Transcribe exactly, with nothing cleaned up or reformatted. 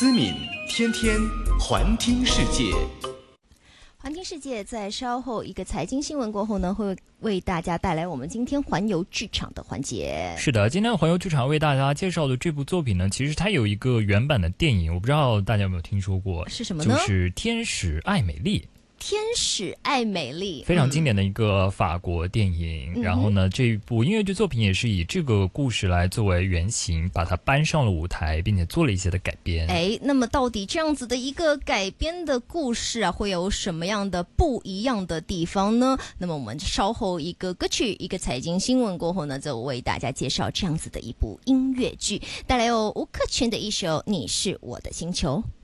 思敏天天环听世界。 环听世界在稍后一个财经新闻过后呢，会为大家带来我们今天环游剧场的环节。 是的，今天环游剧场为大家介绍的这部作品呢，其实它有一个原版的电影，我不知道大家有没有听说过， 是什么呢？ 就是《天使爱美丽》。 天使爱美丽， 非常经典的一个法国电影、嗯、然后呢这一部音乐剧作品也是以这个故事来作为原型，把它搬上了舞台，并且做了一些的改编。 哎，那么到底这样子的一个改编的故事啊，会有什么样的不一样的地方呢？那么我们稍后一个歌曲一个财经新闻过后呢，就为大家介绍这样子的一部音乐剧，带来有吴克群的一首《你是我的星球》。